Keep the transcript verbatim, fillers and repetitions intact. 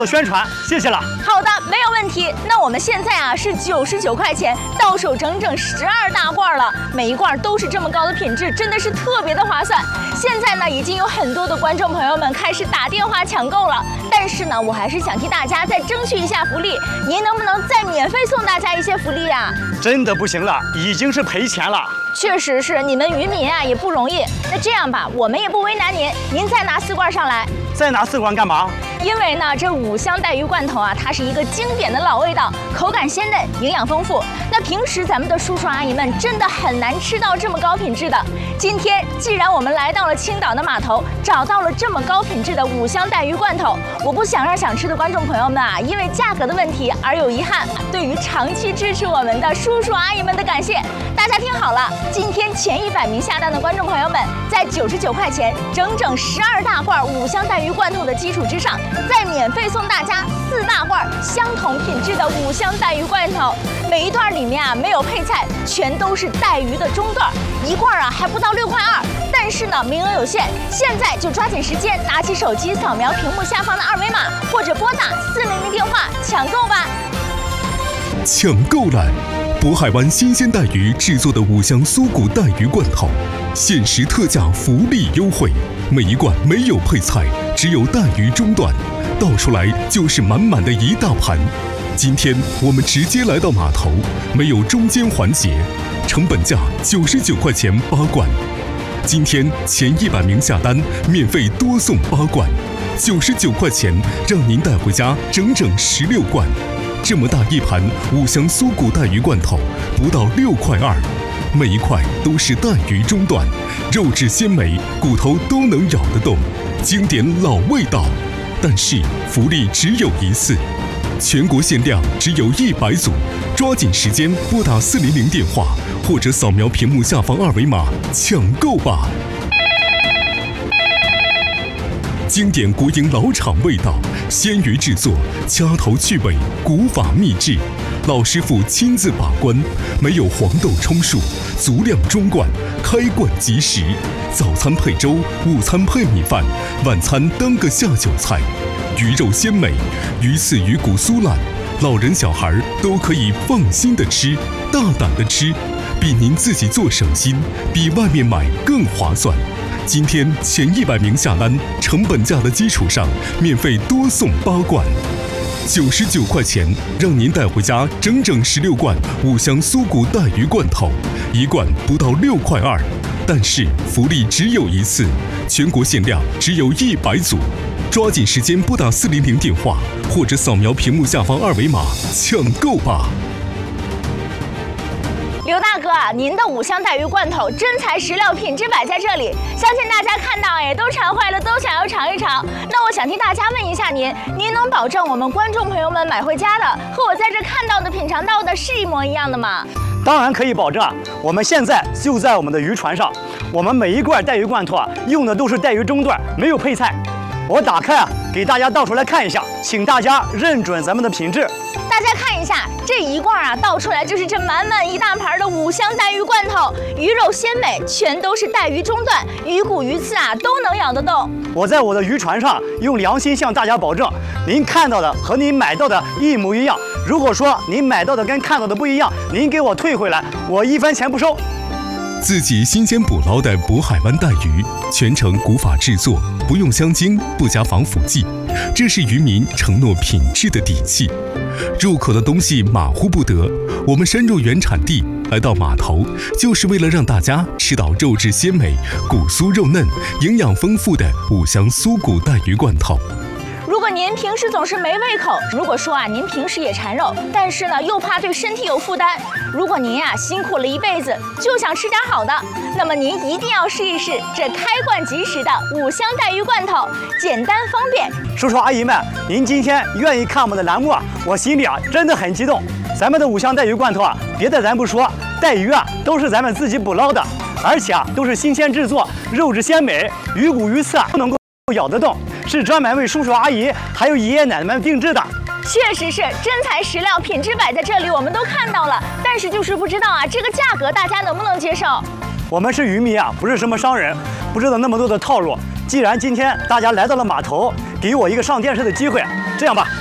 宣传，谢谢了。 好的，没有问题。那我们现在啊是九十九块钱到手整整十二大罐了，每一罐都是这么高的品质，真的是特别的划算。现在呢，已经有很多的观众朋友们开始打电话抢购了，但是呢，我还是想替大家再争取一下福利，您能不能再免费送大家一些福利呀？ 真的不行了，已经是赔钱了。 确实是，你们渔民啊也不容易。那这样吧，我们也不为难您，您再拿四罐上来。 再拿四罐干嘛？ 因为呢，这五香带鱼罐头啊，它是一个经典的老味道，口感鲜嫩，营养丰富。那平时咱们的叔叔阿姨们真的很难吃到这么高品质的。今天既然我们来到了青岛的码头，找到了这么高品质的五香带鱼罐头，我不想让想吃的观众朋友们啊，因为价格的问题而有遗憾。对于长期支持我们的叔叔阿姨们的感谢，大家听好了，今天前一百名下单的观众朋友们，在九十九块钱整整十二大罐五香带鱼罐头的基础之上，再免费送大家四大罐相同品质的五香带鱼罐头，每一段里面啊没有配菜，全都是带鱼的中段，一罐啊还不到六块二。但是呢，名额有限，现在就抓紧时间，拿起手机扫描屏幕下方的二维码，或者拨打四零零电话抢购吧。 抢购来！渤海湾新鲜带鱼制作的五香酥骨带鱼罐头，限时特价福利优惠，每一罐没有配菜，只有带鱼中段，倒出来就是满满的一大盘。今天我们直接来到码头，没有中间环节，成本价九十九块钱八罐。今天前一百名下单，免费多送八罐，九十九块钱让您带回家整整十六罐。这么大一盘五香酥骨带鱼罐头，不到六块二，每一块都是带鱼中段，肉质鲜美，骨头都能咬得动，经典老味道。但是福利只有一次，全国限量只有一百组，抓紧时间拨打四零零电话，或者扫描屏幕下方二维码抢购吧。经典国营老厂味道，鲜鱼制作，掐头去尾，古法秘制，老师傅亲自把关，没有黄豆充数，足量中罐，开罐即食。早餐配粥，午餐配米饭，晚餐当个下酒菜。鱼肉鲜美，鱼刺鱼骨酥烂，老人小孩都可以放心的吃，大胆的吃，比您自己做省心，比外面买更划算。今天前一百名下单，成本价的基础上，免费多送八罐，九十九块钱让您带回家整整十六罐五香酥骨带鱼罐头，一罐不到六块二。但是福利只有一次，全国限量只有一百组，抓紧时间拨打四零零电话，或者扫描屏幕下方二维码抢购吧。 刘大哥啊，您的五香带鱼罐头真材实料，品质摆在这里，相信大家看到也都馋坏了，都想要尝一尝。那我想替大家问一下您，您能保证我们观众朋友们买回家的和我在这看到的、品尝到的是一模一样的吗？ 当然可以保证啊！我们现在就在我们的渔船上，我们每一罐带鱼罐头啊，用的都是带鱼中段，没有配菜。我打开啊，给大家倒出来看一下，请大家认准咱们的品质。 大家看一下，这一罐啊倒出来就是这满满一大盘的五香带鱼罐头，鱼肉鲜美，全都是带鱼中段，鱼骨鱼刺啊都能咬得动。 我在我的渔船上用良心向大家保证，您看到的和您买到的一模一样。如果说您买到的跟看到的不一样，您给我退回来，我一分钱不收。 自己新鲜捕捞的渤海湾带鱼，全程古法制作，不用香精，不加防腐剂，这是渔民承诺品质的底气。入口的东西马虎不得，我们深入原产地，来到码头，就是为了让大家吃到肉质鲜美、骨酥肉嫩、营养丰富的五香酥骨带鱼罐头。 如果您平时总是没胃口，如果说啊您平时也馋肉，但是呢又怕对身体有负担，如果您呀、啊、辛苦了一辈子，就想吃点好的，那么您一定要试一试这开罐即食的五香带鱼罐头，简单方便。 叔叔阿姨们，您今天愿意看我们的栏目啊，我心里啊真的很激动。咱们的五香带鱼罐头啊，别的咱不说，带鱼啊都是咱们自己捕捞的，而且啊都是新鲜制作，肉质鲜美，鱼骨鱼刺啊都能够咬得动，是专门为叔叔阿姨还有爷爷奶奶们定制的。 确实是真材实料，品质摆在这里，我们都看到了，但是就是不知道啊这个价格大家能不能接受。 我们是渔民啊，不是什么商人，不知道那么多的套路。既然今天大家来到了码头，给我一个上电视的机会， 这样吧，